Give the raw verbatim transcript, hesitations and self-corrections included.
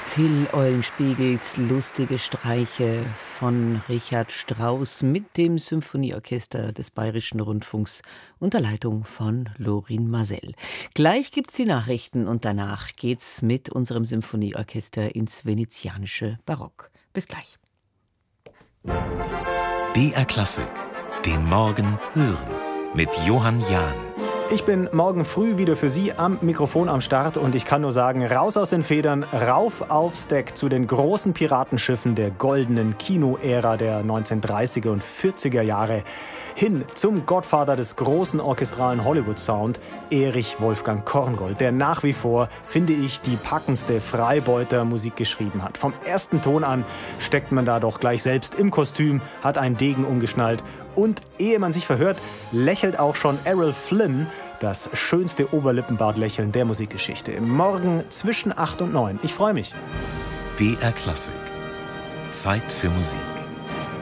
Till Eulenspiegels lustige Streiche von Richard Strauss mit dem Symphonieorchester des Bayerischen Rundfunks unter Leitung von Lorin Maazel. Gleich gibt's die Nachrichten und danach geht's mit unserem Symphonieorchester ins venezianische Barock. Bis gleich. B R Klassik, den Morgen hören mit Johann Jahn. Ich bin morgen früh wieder für Sie am Mikrofon am Start und ich kann nur sagen, raus aus den Federn, rauf aufs Deck zu den großen Piratenschiffen der goldenen Kinoära der neunzehnhundertdreißiger und vierziger Jahre, hin zum Gottvater des großen orchestralen Hollywood-Sound, Erich Wolfgang Korngold, der nach wie vor, finde ich, die packendste Freibeuter-Musik geschrieben hat. Vom ersten Ton an steckt man da doch gleich selbst im Kostüm, hat einen Degen umgeschnallt und, ehe man sich verhört, lächelt auch schon Errol Flynn, das schönste Oberlippenbartlächeln der Musikgeschichte. Morgen zwischen acht und neun. Ich freue mich. B R Klassik. Zeit für Musik.